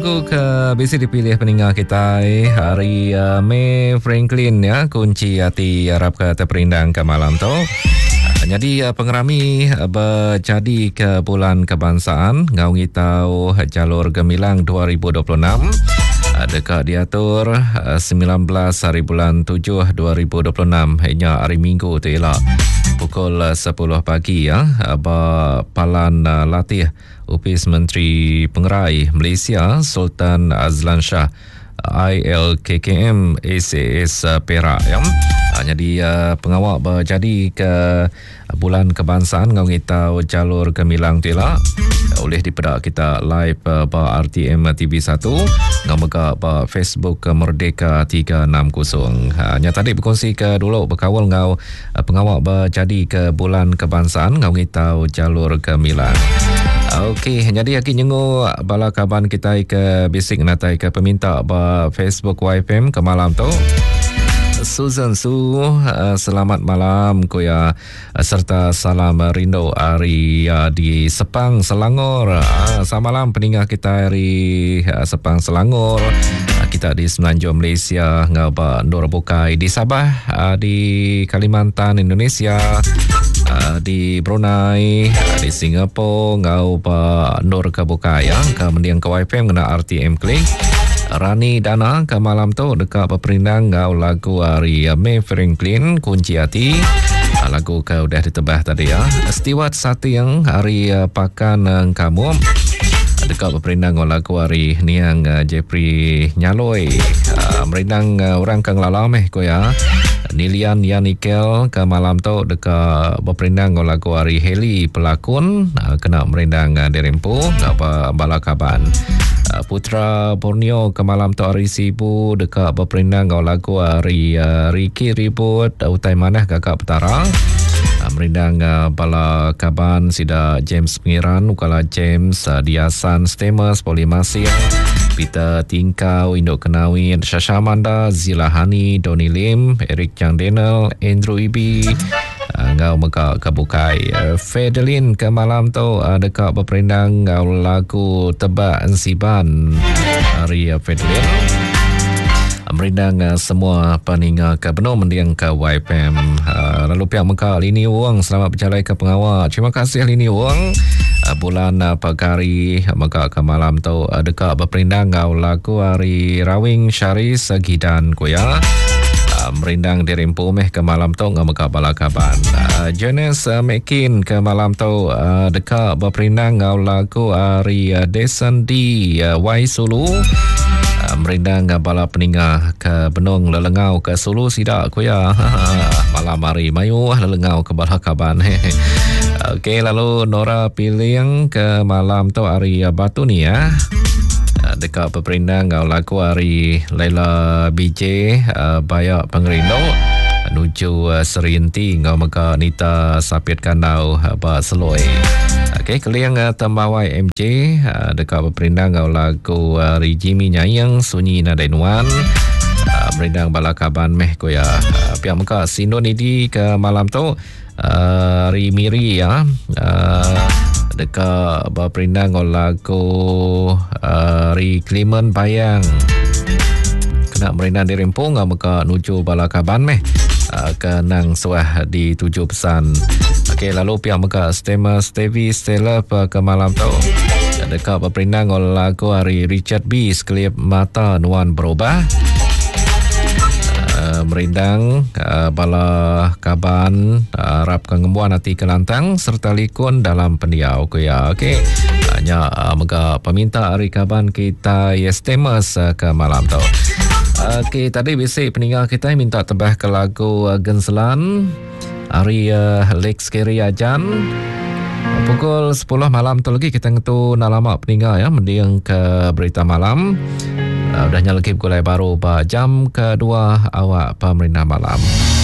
lagu ke bisa dipilih peninggal kita hari May Franklin ya, kunci hati harap ke terperindang ke malam tu. Jadi pengerami berjadi ke bulan kebangsaan ngau ngitau jalur gemilang 2026 dekat diatur 19 hari bulan 7 2026 hanya hari Minggu tu ialah pukul 10 pagi ya. Palan latih Upis Menteri Pengerai Malaysia Sultan Azlan Shah ILKKM SAS Perak ya. Jadi pengawal berjadi ke bulan kebangsaan ngau ngitau jalur gemilang tu ialah boleh dipedak kita live pa RTM TV1 ngau mega pa Facebook Merdeka 360. Nya tadi berkongsi ke dulu berkawal ngau pengawal berjadi ke bulan kebangsaan ngau ngitau jalur gemilang. Okey, jadi akin nyengu bala kaban kita ke basic natai ke peminta ba Facebook YFM ke malam tu. Susan Su, selamat malam kuya serta salam rindu hari di Sepang Selangor. Selamat malam peninggal kita hari Sepang Selangor. Kita di Semenanjung Malaysia ngaba Ndor Bukai di Sabah, di Kalimantan Indonesia, di Brunei, di Singapura ngau pa Ndor ke Bukai ya, ke mendiang ke YFM kena RTM klik. Rani Dana ke malam tu dekat peperindang ngau lagu hari May Franklin kunci hati. Lagu ke udah ditebah tadi ya. Stewart Satiang hari pakan kamu dekat peperindang ngau lagu hari niang Jeffrey Nyaloi. Merindang orang kang lalam ko ya. Nilian Yanikel ke malam tu dekat peperindang ngau lagu hari Heli pelakon kena merindang dirempu ngapa balakaban. Putra Borneo ke malam tu hari Sibu dekat berperindang ngau lagu hari Ricky Ribut utai manah kakak petara merindang bala kaban sida James Pengiran ukala James Diasan Stemus Polimasir Peter Tingkau Indok Kenawin Syasha Amanda Zilahani Donny Lim Eric Chang Daniel Andrew Ibi ngau meka kebukai. Fedelin ke malam tu dekat berperindang ngau lagu Tebak Ensiban hari Fedelin merindang semua peninggal ke penuh mendiang ke YFM. Lalu pihak meka Lini Wong selamat berjalan ke pengawal. Terima kasih Lini Wong. Bulan pagari meka ke malam tu dekat berperindang ngau lagu hari Rawing Syaris Gidan kuya. Merindang dirempu meh ke malam tu ngau meka balakaban. Janice Mekin ke malam tu dekat berperindang ngau lagu hari Desen di Waisulu. Merindang bala peninggal ke Benung Lelengau ke Sulu sidak kuya. Malam hari mayu lelengau ke balakaban. Okey, lalu Nora Piling ke malam tu hari Batu ni ya. Dekat peperindang ngau lagu hari Laila BJ Bayak Pengerindo nuju Serinti ngau meka Nita Sapit Kandau ba Seloi. Okey, keliang Tembawai MJ dekat peperindang ngau lagu hari Jimmy Nyayang Sunyi Nadainuan merindang balakaban meh koya. Pihak meka Sindo Nidi ke malam tu hari Miri ya. Dekat berperindang ngau lagu Ri Clement Bayang kena merindang di Rempung maka nuju balakaban meh kenang suah di 7 pesan. Okey, lalu pihak maka Stevie Stella ke malam tu dekat berperindang ngau lagu hari Richard B Sekelip Mata Nuan Berubah merindang bala kaban rap kengembuan hati kelantang serta likun dalam pendiau kuya. Okey, hanya mega peminta hari kaban kita Yestemas ke malam tu. Okey, tadi bisik peninggal kita minta tebah ke lagu Genselan hari Lex Keri Ajan. Pukul 10 malam tu lagi kita ngetu nalama peninggal ya mendiang ke berita malam. Udahnya lagi pukul baru jam kedua awak pemerintah malam.